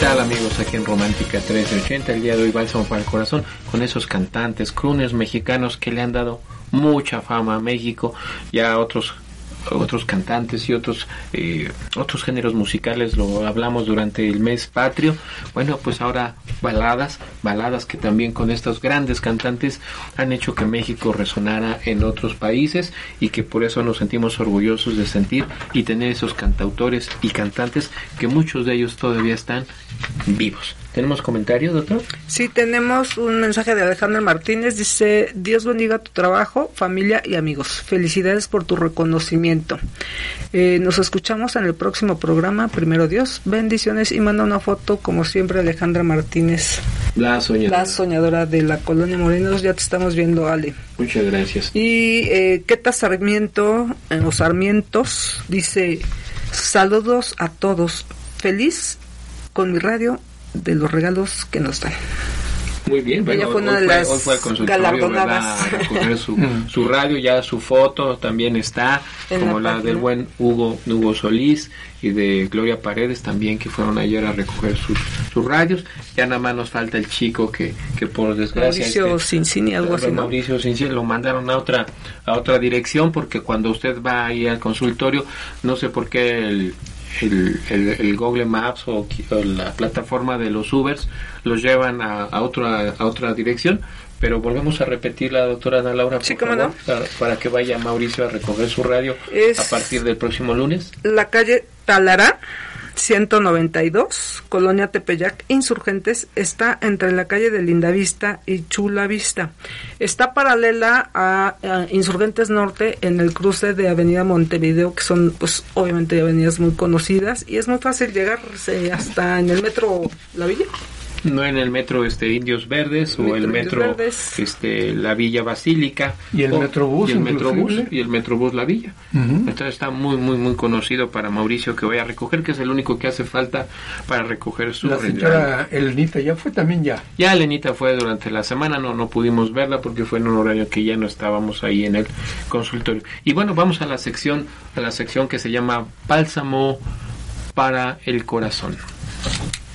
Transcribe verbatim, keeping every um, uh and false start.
¿Qué tal, amigos? Aquí en Romántica trece ochenta, el día de hoy Bálsamo para el Corazón, con esos cantantes, crooners mexicanos que le han dado mucha fama a México y a otros otros cantantes y otros eh, otros géneros musicales. Lo hablamos durante el mes patrio. Bueno, pues ahora baladas, baladas que también con estos grandes cantantes han hecho que México resonara en otros países y que por eso nos sentimos orgullosos de sentir y tener esos cantautores y cantantes que muchos de ellos todavía están vivos. ¿Tenemos comentarios, doctor? Sí, tenemos un mensaje de Alejandro Martínez. Dice: Dios bendiga tu trabajo, familia y amigos. Felicidades por tu reconocimiento. Eh, nos escuchamos en el próximo programa. Primero Dios, bendiciones. Y manda una foto, como siempre, Alejandra Martínez. La soñadora. La soñadora de la Colonia Morelos. Ya te estamos viendo, Ale. Muchas gracias. Y eh, Queta Sarmiento, en los Sarmientos, dice: saludos a todos. Feliz con mi radio de los regalos que nos dan. Muy bien, bueno, ella fue una hoy, de fue, las hoy fue al consultorio, galardonadas. ¿verdad? A recoger su, su radio, ya su foto también está, en como la, la del buen Hugo Hugo Solís y de Gloria Paredes también, que fueron ayer a recoger sus, sus radios. Ya nada más nos falta el chico que, que por desgracia Mauricio este, Cincini, algo así, ¿no? Mauricio Cincini lo mandaron a otra a otra dirección, porque cuando usted va ahí al consultorio, no sé por qué el El, el, el Google Maps o, o la plataforma de los Ubers los llevan a, a otra a otra dirección, pero volvemos a repetir la doctora Ana Laura, por sí, favor, no? para, para que vaya Mauricio a recoger su radio es a partir del próximo lunes. La calle Talará ciento noventa y dos, Colonia Tepeyac, Insurgentes. Está entre la calle de Lindavista y Chula Vista. Está paralela a, a Insurgentes Norte, en el cruce de Avenida Montevideo, que son, pues, obviamente avenidas muy conocidas, y es muy fácil llegar eh, hasta en el metro La Villa. No en el metro este Indios Verdes o metro el metro este la Villa Basílica y el o, metrobús y el metrobús y el metrobús La Villa. Uh-huh. Entonces está muy muy muy conocido para Mauricio que vaya a recoger, que es el único que hace falta para recoger su la señora Elenita ya fue también ya. Ya Elenita fue durante la semana, no no pudimos verla porque fue en un horario que ya no estábamos ahí en el consultorio. Y bueno, vamos a la sección a la sección que se llama Bálsamo para el Corazón.